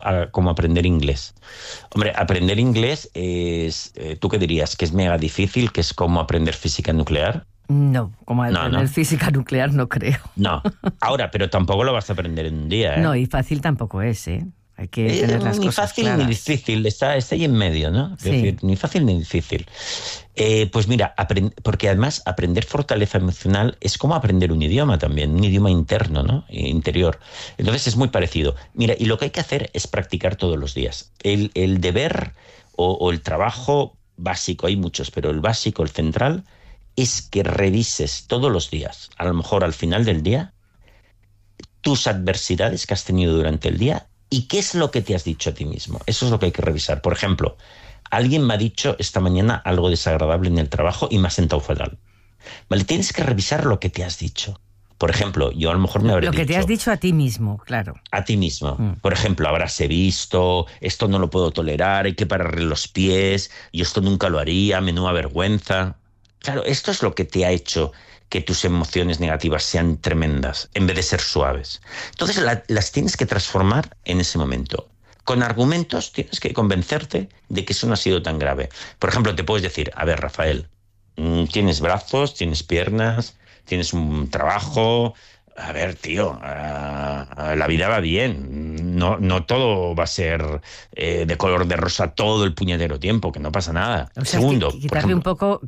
como aprender inglés. Hombre, aprender inglés es... ¿tú qué dirías? ¿Que es mega difícil? ¿Que es como aprender física nuclear? No, como aprender física nuclear no creo. No. Ahora, pero tampoco lo vas a aprender en un día, ¿eh? No, y fácil tampoco es, ¿eh? Hay que tener las ni cosas fácil claras. ni difícil, está ahí en medio, ¿no? Es decir, ni fácil ni difícil. Pues mira, porque además aprender fortaleza emocional es como aprender un idioma también, un idioma interno, ¿no? Interior. Entonces es muy parecido. Mira, y lo que hay que hacer es practicar todos los días. El deber o el trabajo básico, hay muchos, pero el básico, el central, es que revises todos los días, a lo mejor al final del día, tus adversidades que has tenido durante el día y qué es lo que te has dicho a ti mismo. Eso es lo que hay que revisar. Por ejemplo, alguien me ha dicho esta mañana algo desagradable en el trabajo y me ha sentado fatal. Vale, tienes que revisar lo que te has dicho. Por ejemplo, yo a lo mejor me habré dicho... Lo que te has dicho a ti mismo, claro. A ti mismo. Por ejemplo, habrás visto, esto no lo puedo tolerar, hay que pararle los pies, yo esto nunca lo haría, menuda vergüenza. Claro, esto es lo que te ha hecho que tus emociones negativas sean tremendas, en vez de ser suaves. Entonces las tienes que transformar en ese momento. Con argumentos tienes que convencerte de que eso no ha sido tan grave. Por ejemplo, te puedes decir, a ver, Rafael, tienes brazos, tienes piernas, tienes un trabajo... A ver, tío, la vida va bien. No todo va a ser de color de rosa todo el puñetero tiempo, que no pasa nada. O sea, Segundo, quitarle un poco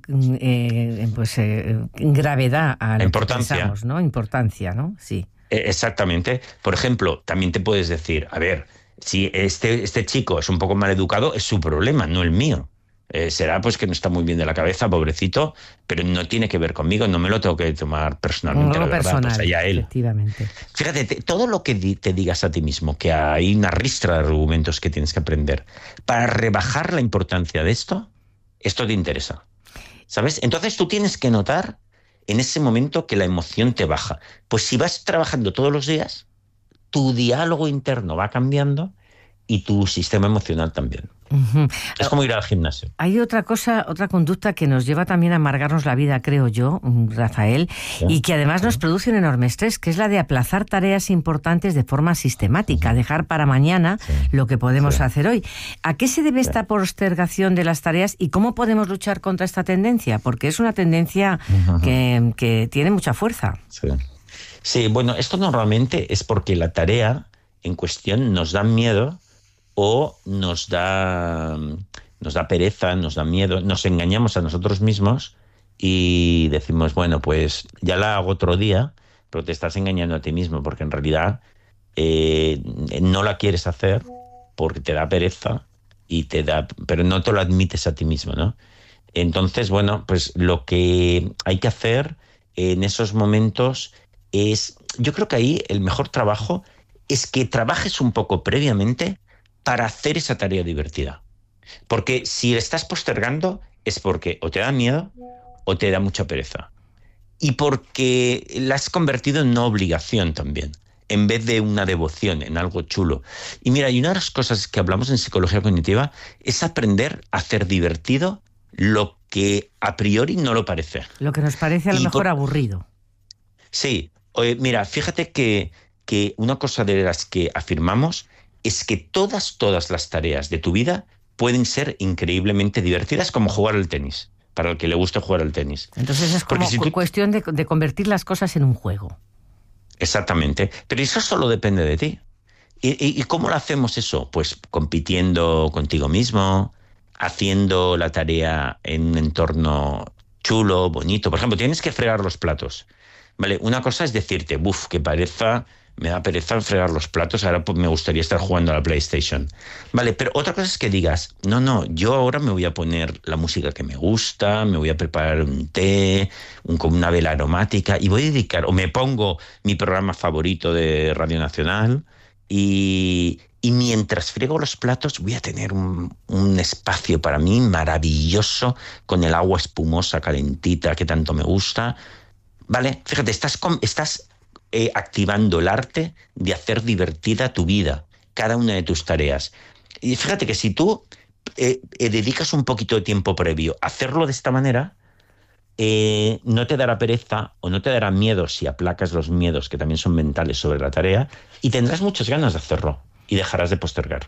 gravedad a lo que pensamos, ¿no? Importancia, ¿no? Sí. Exactamente. Por ejemplo, también te puedes decir, a ver, si este chico es un poco mal educado, es su problema, no el mío. Será pues que no está muy bien de la cabeza, pobrecito, pero no tiene que ver conmigo, no me lo tengo que tomar personalmente, no la verdad, personal, pues allá él. Efectivamente. Fíjate, todo lo que te digas a ti mismo, que hay una ristra de argumentos que tienes que aprender, para rebajar la importancia de esto te interesa, ¿sabes? Entonces tú tienes que notar en ese momento que la emoción te baja. Pues si vas trabajando todos los días, tu diálogo interno va cambiando y tu sistema emocional también. Uh-huh. Es como ir al gimnasio. Hay otra conducta que nos lleva también a amargarnos la vida, creo yo, Rafael, ¿sí? Y que además nos produce un enorme estrés, que es la de aplazar tareas importantes de forma sistemática, dejar para mañana lo que podemos hacer hoy. ¿A qué se debe esta postergación de las tareas y cómo podemos luchar contra esta tendencia? Porque es una tendencia que tiene mucha fuerza. Sí, bueno, esto normalmente es porque la tarea en cuestión nos da miedo o nos da pereza, nos da miedo, nos engañamos a nosotros mismos y decimos, bueno, pues ya la hago otro día, pero te estás engañando a ti mismo porque en realidad no la quieres hacer porque te da pereza pero no te lo admites a ti mismo, ¿no? Entonces, bueno, pues lo que hay que hacer en esos momentos es, yo creo que ahí el mejor trabajo es que trabajes un poco previamente para hacer esa tarea divertida. Porque si estás postergando es porque o te da miedo o te da mucha pereza. Y porque la has convertido en una obligación también, en vez de una devoción, en algo chulo. Y mira, y una de las cosas que hablamos en psicología cognitiva es aprender a hacer divertido lo que a priori no lo parece. Lo que nos parece a lo mejor aburrido. Sí. Mira, fíjate que una cosa de las que afirmamos es que todas las tareas de tu vida pueden ser increíblemente divertidas, como jugar al tenis, para el que le guste jugar al tenis. Entonces es como cuestión de convertir las cosas en un juego. Exactamente, pero eso solo depende de ti. ¿Y cómo lo hacemos eso? Pues compitiendo contigo mismo, haciendo la tarea en un entorno chulo, bonito. Por ejemplo, tienes que fregar los platos. Vale, una cosa es decirte, qué pereza, me da pereza fregar los platos, ahora pues me gustaría estar jugando a la PlayStation. Vale, pero otra cosa es que digas, no, yo ahora me voy a poner la música que me gusta, me voy a preparar un té, con una vela aromática, y voy a dedicar, o me pongo mi programa favorito de Radio Nacional, y mientras friego los platos voy a tener un espacio para mí maravilloso, con el agua espumosa, calentita, que tanto me gusta. Vale, fíjate, estás activando el arte de hacer divertida tu vida, cada una de tus tareas. Y fíjate que si tú dedicas un poquito de tiempo previo a hacerlo de esta manera, no te dará pereza o no te dará miedo si aplacas los miedos, que también son mentales, sobre la tarea, y tendrás muchas ganas de hacerlo y dejarás de postergar.